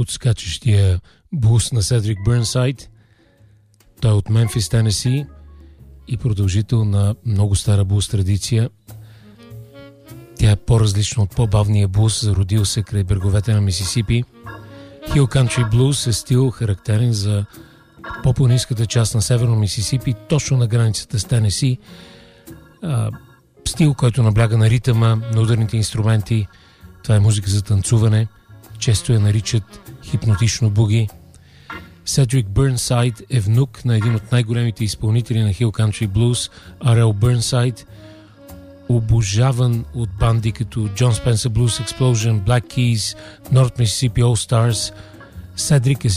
подскачащия блус на Седрик Бърнсайд. Той е от Мемфис, Тенеси и продължител на много стара блус традиция. Тя е по-различна от по-бавния блус, зародил се край бреговете на Мисисипи. Hill Country Blues е стил характерен за по-планинската част на северно Мисисипи, точно на границата с Тенеси. Стил, който набляга на ритъма, на ударните инструменти. Това е музика за танцуване. Често я наричат хипнотично буги. Седрик Бърнсайд е внук на един от най-големите изпълнители на Hill Country Blues, Арел Бърнсайд, обожаван от банди като John Spencer Blues Explosion, Black Keys, North Mississippi All Stars. Седрик е